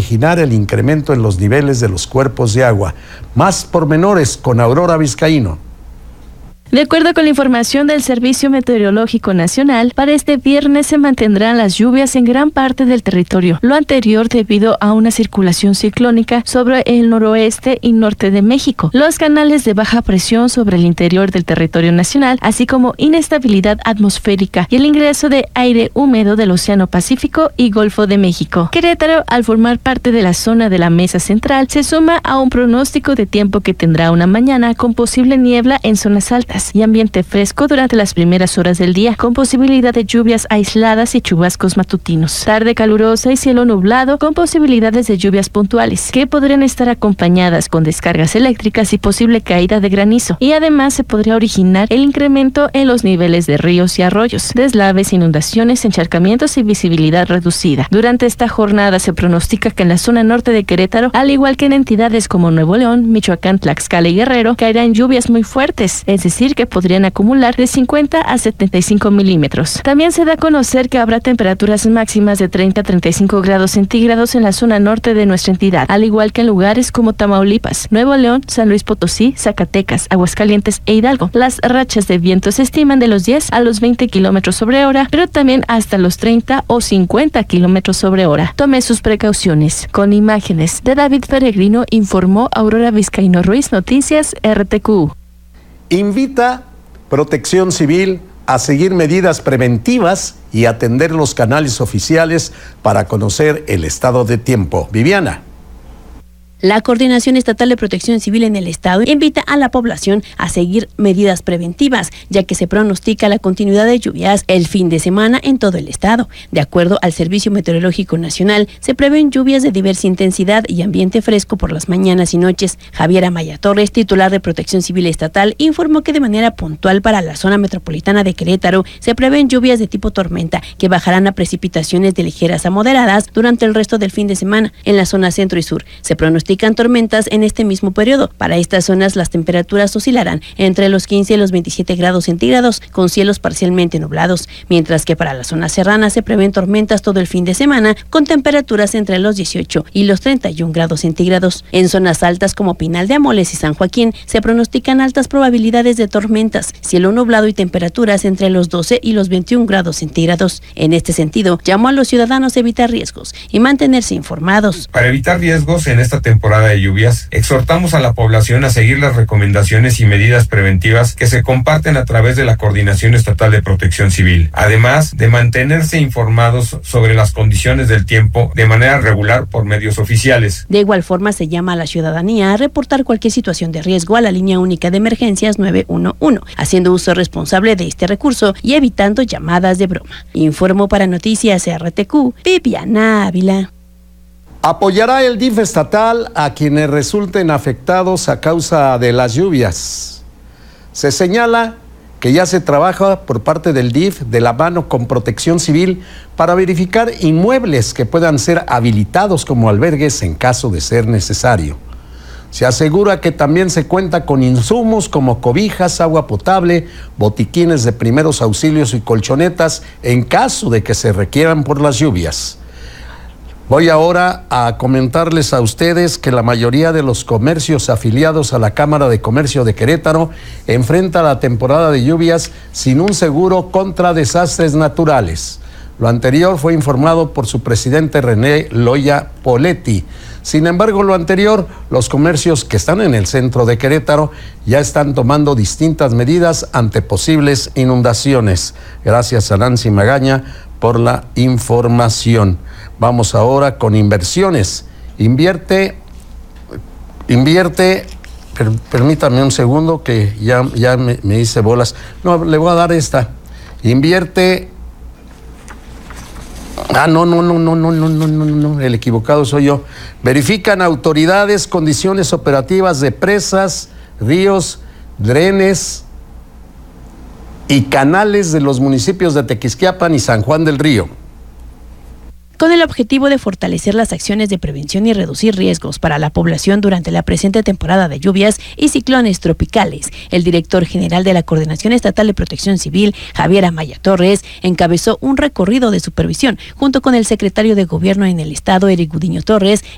originar el incremento en los niveles de los cuerpos de agua. Más pormenores con Aurora Vizcaíno. De acuerdo con la información del Servicio Meteorológico Nacional, para este viernes se mantendrán las lluvias en gran parte del territorio, lo anterior debido a una circulación ciclónica sobre el noroeste y norte de México, los canales de baja presión sobre el interior del territorio nacional, así como inestabilidad atmosférica y el ingreso de aire húmedo del Océano Pacífico y Golfo de México. Querétaro, al formar parte de la zona de la Mesa Central, se suma a un pronóstico de tiempo que tendrá una mañana con posible niebla en zonas altas y ambiente fresco durante las primeras horas del día, con posibilidad de lluvias aisladas y chubascos matutinos. Tarde calurosa y cielo nublado, con posibilidades de lluvias puntuales, que podrían estar acompañadas con descargas eléctricas y posible caída de granizo. Y además se podría originar el incremento en los niveles de ríos y arroyos, deslaves, inundaciones, encharcamientos y visibilidad reducida. Durante esta jornada se pronostica que en la zona norte de Querétaro, al igual que en entidades como Nuevo León, Michoacán, Tlaxcala y Guerrero, caerán lluvias muy fuertes, es decir, que podrían acumular de 50 a 75 milímetros. También se da a conocer que habrá temperaturas máximas de 30 a 35 grados centígrados en la zona norte de nuestra entidad, al igual que en lugares como Tamaulipas, Nuevo León, San Luis Potosí, Zacatecas, Aguascalientes e Hidalgo. Las rachas de viento se estiman de los 10 a los 20 kilómetros sobre hora, pero también hasta los 30 o 50 kilómetros sobre hora. Tome sus precauciones. Con imágenes de David Peregrino, informó Aurora Vizcaíno Ruiz, Noticias RTQ. Invita Protección Civil a seguir medidas preventivas y atender los canales oficiales para conocer el estado de tiempo. Viviana. La Coordinación Estatal de Protección Civil en el Estado invita a la población a seguir medidas preventivas, ya que se pronostica la continuidad de lluvias el fin de semana en todo el Estado. De acuerdo al Servicio Meteorológico Nacional, se prevén lluvias de diversa intensidad y ambiente fresco por las mañanas y noches. Javier Amaya Torres, titular de Protección Civil Estatal, informó que de manera puntual para la zona metropolitana de Querétaro se prevén lluvias de tipo tormenta, que bajarán a precipitaciones de ligeras a moderadas durante el resto del fin de semana. En la zona centro y sur se pronostican tormentas en este mismo periodo. Para estas zonas las temperaturas oscilarán entre los 15 y los 27 grados centígrados, con cielos parcialmente nublados, mientras que para la zona serrana se prevén tormentas todo el fin de semana, con temperaturas entre los 18 y los 31 grados centígrados. En zonas altas como Pinal de Amoles y San Joaquín se pronostican altas probabilidades de tormentas, cielo nublado y temperaturas entre los 12 y los 21 grados centígrados. En este sentido, llamó a los ciudadanos a evitar riesgos y mantenerse informados. Para evitar riesgos en esta temporada de lluvias, exhortamos a la población a seguir las recomendaciones y medidas preventivas que se comparten a través de la Coordinación Estatal de Protección Civil, además de mantenerse informados sobre las condiciones del tiempo de manera regular por medios oficiales. De igual forma, se llama a la ciudadanía a reportar cualquier situación de riesgo a la línea única de emergencias 911, haciendo uso responsable de este recurso y evitando llamadas de broma. Informó para Noticias RTQ, Viviana Ávila. Apoyará el DIF estatal a quienes resulten afectados a causa de las lluvias. Se señala que ya se trabaja por parte del DIF de la mano con Protección Civil para verificar inmuebles que puedan ser habilitados como albergues en caso de ser necesario. Se asegura que también se cuenta con insumos como cobijas, agua potable, botiquines de primeros auxilios y colchonetas en caso de que se requieran por las lluvias. Voy ahora a comentarles a ustedes que la mayoría de los comercios afiliados a la Cámara de Comercio de Querétaro enfrenta la temporada de lluvias sin un seguro contra desastres naturales. Lo anterior fue informado por su presidente René Loya Poletti. Sin embargo, los comercios que están en el centro de Querétaro ya están tomando distintas medidas ante posibles inundaciones. Gracias a Nancy Magaña por la información. Vamos ahora con inversiones. Permítame un segundo que ya me hice bolas. No, le voy a dar esta. Invierte. No, el equivocado soy yo. Verifican autoridades condiciones operativas de presas, ríos, drenes y canales de los municipios de Tequisquiapan y San Juan del Río. Con el objetivo de fortalecer las acciones de prevención y reducir riesgos para la población durante la presente temporada de lluvias y ciclones tropicales, el director general de la Coordinación Estatal de Protección Civil, Javier Amaya Torres, encabezó un recorrido de supervisión junto con el secretario de Gobierno en el Estado, Eric Gudiño Torres,